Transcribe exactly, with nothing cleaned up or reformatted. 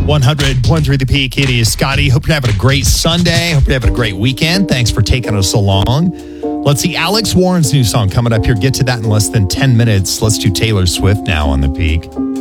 one hundred point three The Peak. It is Scotty. Hope you're having a great Sunday. Hope you're having a great weekend. Thanks for taking us along. Let's see. Alex Warren's new song coming up here. Get to that in less than ten minutes. Let's do Taylor Swift now on The Peak.